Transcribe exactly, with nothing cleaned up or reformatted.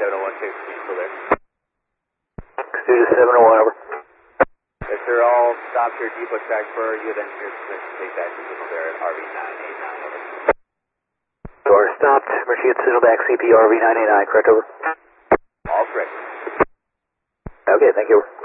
seven oh one six, are you still there? Studio seven oh one, over. Yes, sir, all stopped here, depot track for you, then your permission to take back the signal there at R V nine eight nine, over. Door stopped, Merchant signal back C P R V nine eight nine, correct, over. All correct. Okay, thank you.